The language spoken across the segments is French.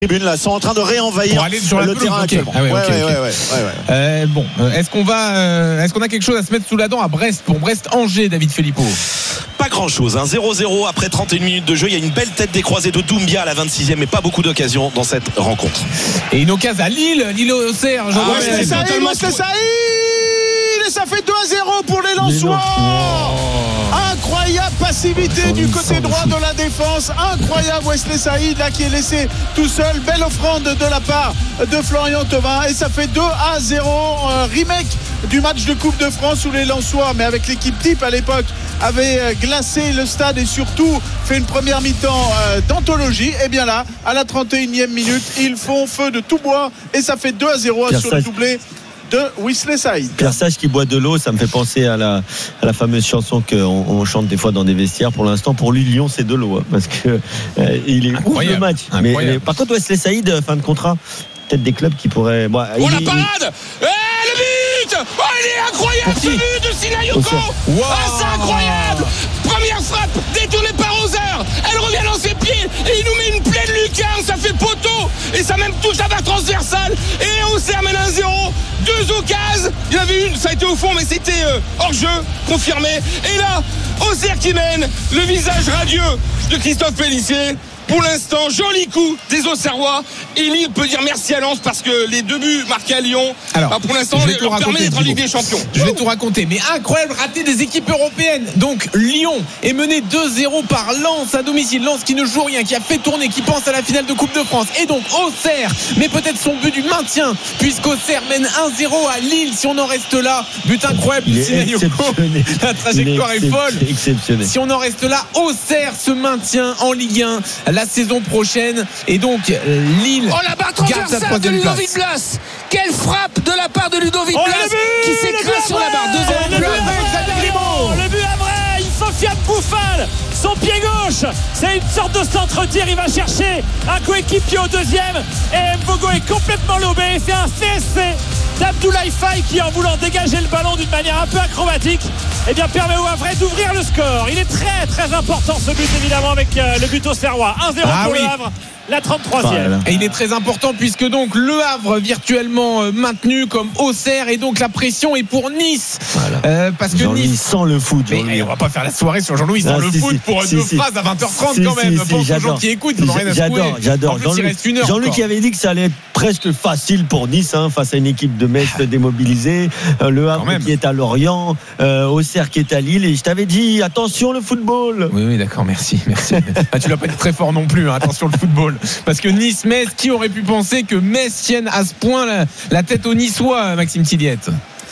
tribunes là sont en train de réenvahir le terrain actuellement. Ah ouais. Bon, est-ce qu'on a quelque chose à se mettre sous la dent à Brest pour Brest-Angers, David Filippo? Pas grand chose, 0-0 après 31 minutes de jeu. Il y a une belle tête décroisée de Doumbia à la 26e, mais pas beaucoup d'occasions dans cette rencontre. Et une occasion à Lille-Auxerre. Wesley Saïd, et ça fait 2-0 pour les Lensois. Incroyable passivité du côté droit de la défense. Incroyable Wesley Saïd là qui est laissé tout seul. Belle offrande de la part de Florian Thauvin et ça fait 2-0. Remake du match de Coupe de France où les Lensois, mais avec l'équipe type à l'époque, avaient glacé le stade et surtout fait une première mi-temps d'anthologie. Et bien là, à la 31e minute, ils font feu de tout bois et ça fait 2-0 sur le doublé de Wesley Saïd. Pierre Sage qui boit de l'eau, ça me fait penser à la fameuse chanson qu'on chante des fois dans des vestiaires. Pour l'instant, pour lui, Lyon, c'est de l'eau, hein, parce que il est ouf le match. Mais par contre, Wesley Saïd, fin de contrat, peut-être des clubs qui pourraient. Bon, la parade, le but, il est incroyable ce but de Sinayoko. C'est incroyable. Première frappe détournée par Auxerre, elle revient dans ses pieds et il nous met une pleine lucarne, ça fait poteau et ça même touche la barre transversale et Auxerre mène 1-0. 2 occasions, il y en avait une, ça a été au fond mais c'était hors jeu, confirmé. Et là, Auxerre qui mène, le visage radieux de Christophe Pélissier. Pour l'instant, joli coup des Auxerrois. Et Lille peut dire merci à Lens parce que les 2 buts marqués à Lyon, pour l'instant, leur permet d'être en Ligue des Champions. Je vais tout raconter, mais incroyable raté des équipes européennes. Donc Lyon est mené 2-0 par Lens à domicile. Lens qui ne joue rien, qui a fait tourner, qui pense à la finale de Coupe de France. Et donc Auxerre, mais peut-être son but du maintien, puisqu'Auxerre mène 1-0 à Lille. Si on en reste là, but incroyable de Sinayoko. La trajectoire est folle. Si on en reste là, Auxerre se maintient en Ligue 1 la saison prochaine et donc Lille la barre transversale de Ludovic Blas. Quelle frappe de la part de Ludovic Blas qui s'écrase sur la barre. 2-0. Le but à vrai, Sofiane Bouffal, son pied gauche, c'est une sorte de centre-tir, il va chercher un coéquipier au deuxième et Mbogo est complètement lobé. C'est un CSC d'Abdoulaye Faye qui, en voulant dégager le ballon d'une manière un peu acrobatique, permet au Havre d'ouvrir le score. Il est très très important ce but évidemment avec le but auxerrois. 1-0 pour le Havre, la 33e. Et il est très important puisque donc le Havre virtuellement maintenu comme Auxerre et donc la pression est pour Nice. Parce que Jean-Louis Nice sans le foot. Mais on va pas faire la soirée sur Jean-Louis sans le foot pour 2 phrases à 20h30 quand même. Pour les gens qui écoutent, j'adore. Jean-Louis qui avait dit que ça allait être presque facile pour Nice face à une équipe de Metz démobilisée. Le Havre qui est à Lorient, Auxerre qui est à Lille. Et je t'avais dit attention le football. Oui, d'accord, merci. Tu l'as pas dit très fort non plus, attention le football. Parce que Nice-Metz, qui aurait pu penser que Metz tienne à ce point la tête aux Niçois, Maxime Tilliette?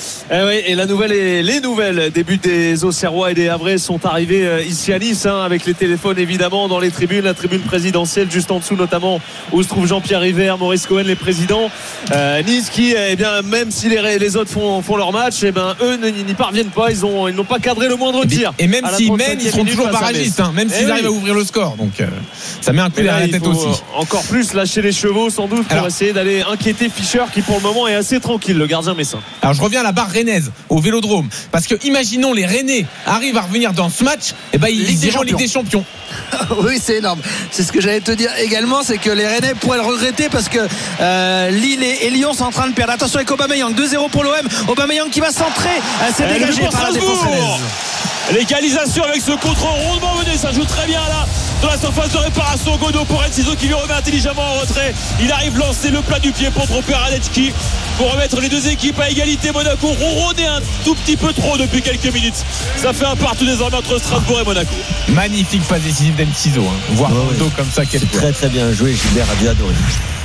Et les nouvelles des buts des Auxerrois et des Havrais sont arrivées ici à Nice, avec les téléphones évidemment dans les tribunes, la tribune présidentielle juste en dessous notamment où se trouve Jean-Pierre River, Maurice Cohen, les présidents. Nice qui, même si les autres font leur match, eux n'y parviennent pas, ils n'ont pas cadré le moindre tir. Et même s'ils mènent, ils seront toujours barragistes, même s'ils arrivent à ouvrir le score. Donc ça met un coup derrière la tête aussi. Encore plus lâcher les chevaux sans doute pour essayer d'aller inquiéter Fischer qui pour le moment est assez tranquille, le gardien messin. Alors je reviens à la barre rennaise au Vélodrome parce que imaginons les Rennais arrivent à revenir dans ce match, ils iront en Ligue des Champions. Oui, c'est énorme. C'est ce que j'allais te dire également, c'est que les Rennais pourraient le regretter parce que Lille et Lyon sont en train de perdre. Attention avec Aubameyang, 2-0 pour l'OM. Aubameyang qui va centrer, c'est dégagé par la défense rennaise. L'égalisation avec ce contrôle rondement mené, ça joue très bien là dans la surface de réparation. Godot pour Enciso qui lui remet intelligemment en retrait. Il arrive lancer le plat du pied pour tromper Radecki pour remettre les 2 équipes à égalité. Monaco ronronné un tout petit peu trop depuis quelques minutes. Ça fait un partout désormais entre Strasbourg et Monaco. Magnifique passe décisive d'Enciso, voir Godot comme ça, c'est très très bien joué. Gilbert a bien adoré.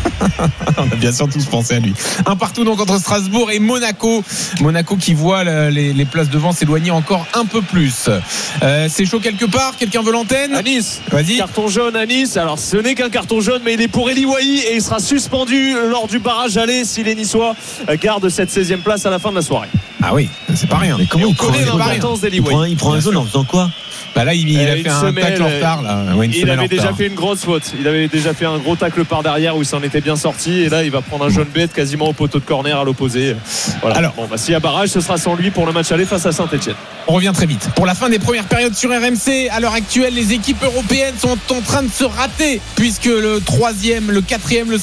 On a bien sûr tous pensé à lui. Un partout donc entre Strasbourg et Monaco qui voit les places devant s'éloigner encore un peu plus. C'est chaud quelque part. Quelqu'un veut l'antenne? À Nice. Vas-y. Carton jaune à Nice. Alors ce n'est qu'un carton jaune, mais il est pour Eli Wahi et il sera suspendu lors du barrage aller si les Niçois gardent cette 16e place à la fin de la soirée. Ah oui, c'est pas rien. Mais comment il connaît l'importance d'Eli il prend un jaune en faisant quoi? Là, il a fait un tacle en retard. Il avait déjà fait une grosse faute. Il avait déjà fait un gros tacle par derrière où il s'en était bien sorti. Et là, il va prendre un jaune bête quasiment au poteau de corner à l'opposé. Voilà. Alors, s'il y a barrage, ce sera sans lui pour le match aller face à Saint-Etienne. On revient très vite. Pour la fin des premières périodes sur RMC, à l'heure actuelle, les équipes européennes sont en train de se rater puisque le 3e, le 4e, le